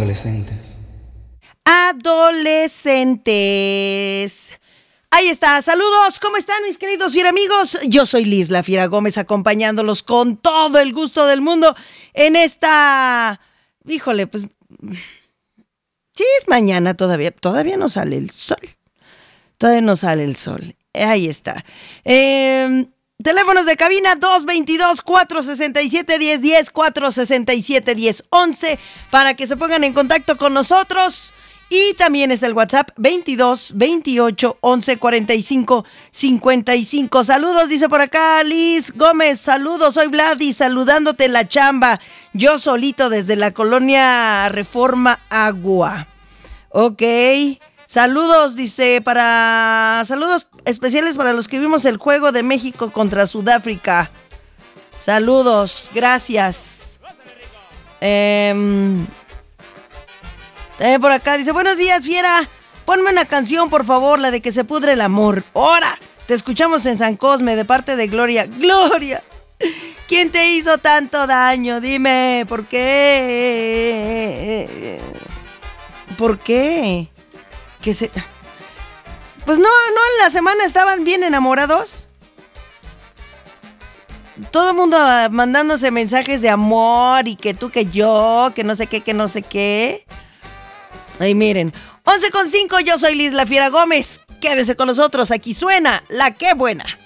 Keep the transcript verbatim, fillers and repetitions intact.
adolescentes. Adolescentes. Ahí está, saludos, ¿cómo están mis queridos fiera amigos? Yo soy Liz, la Fiera Gómez, acompañándolos con todo el gusto del mundo en esta... Híjole, pues... Sí, es mañana todavía, todavía no sale el sol. Todavía no sale el sol. Ahí está. Eh, teléfonos de cabina dos veintidós, cuatrocientos sesenta y siete, diez diez, cuatrocientos sesenta y siete, diez once para que se pongan en contacto con nosotros. Y también está el WhatsApp veintidós, veintiocho, once, cuarenta y cinco, cincuenta y cinco. Saludos, dice por acá Liz Gómez. Saludos, soy Vladi, saludándote en la chamba. Yo solito desde la colonia Reforma Agua. Ok. Saludos, dice, para... Saludos especiales para los que vimos el juego de México contra Sudáfrica. Saludos, gracias. Eh... Eh, por acá dice, buenos días, fiera. Ponme una canción, por favor, la de Que se pudre el amor. ¡Hora! Te escuchamos en San Cosme, de parte de Gloria. ¡Gloria! ¿Quién te hizo tanto daño? Dime, ¿por qué? ¿Por qué? Que se... Pues no, no, en la semana estaban bien enamorados. Todo el mundo mandándose mensajes de amor y que tú, que yo, que no sé qué, que no sé qué. Ahí miren, once con cinco, yo soy Liz la Fiera Gómez. Quédese con nosotros, aquí suena La Qué Buena.